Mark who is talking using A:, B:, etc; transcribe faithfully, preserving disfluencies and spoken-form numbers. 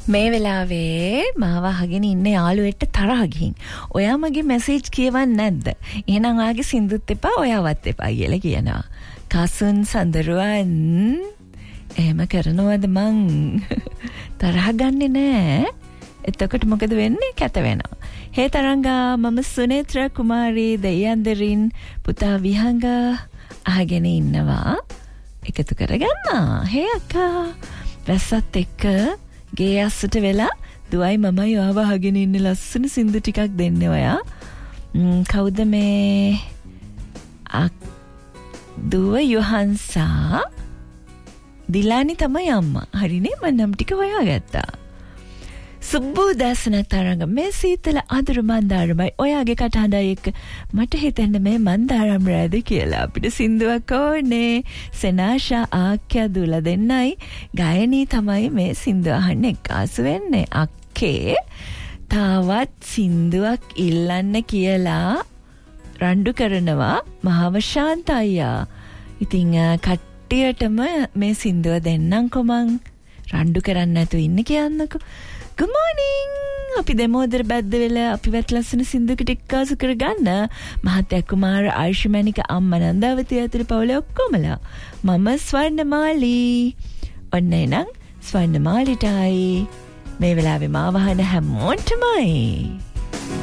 A: මේ වෙලාවේ මාව අහගෙන ඉන්න යාළුවෙක්ට තරහ ගිහින් ඔයා මගේ මැසේජ් කියවන්නේ නැද්ද? එහෙනම් ආගේ සින්දුත් එපා ඔයාවත් එපා කියලා කියනවා. කසුන් සඳරුවන් එහෙම කරනවද මං? තරහ ගන්නෙ නෑ. එතකොට මොකද වෙන්නේ? කැත වෙනවා. හේ තරංගා මම සුනේත්‍රා කුමාරී දෙයන්දරින් පුතා විහංග අහගෙන ඉන්නවා. එකතු කරගන්න. හේ අක්කා. වැස්සත් එක්ක ගේ අස්සට වෙලා දුවයි මමයි ආව අහගෙන ඉන්න ලස්සන සින්දු ටිකක් දෙන්න ඔයා. කවුද මේ? දුව යොහන්සා දිලානි තමයි අම්මා. හරිනේ මම නම් ටික හොයාගත්තා. සුබ්බු දැසන තරංග මේ සීතල අඳුරු මන්දාරමයි ඔයාගේ කටහඬයි එක්ක මට හිතෙන්න මේ මන්දාරම් රෑද කියලා අපිට සින්දුවක් ඕනේ. සෙනාෂා ආක්‍ය දුල දෙන්නයි ගායනී තමයි මේ සින්දුව අහන්න එක්කාසු වෙන්නේ. අක්කේ තාවත් සින්දුවක් ඉල්ලන්න කියලා රණ්ඩු කරනවා මහවශාන්ත අයියා. ඉතින් කට්ටියටම මේ සින්දුව දෙන්නම්කො මං රණ්ඩු කරන්න නැතුව ඉන්න කියන්නකො. Good morning. අපි දෙමෝදර බැද්ද වෙලා අපි වත් ලස්සන සින්දුවකට එක්කාසු කරගන්න. මහත්ය කුමාර ආයුෂ්මනික අම්මා නන්දාවති ඇතුළු පවුලේ ඔක්කොමලා. මම ස්වර්ණමාලි. ඔන්න එනං ස්වර්ණමාලිටයි මේ වෙලාවේ මාව අහන හැමෝටමයි.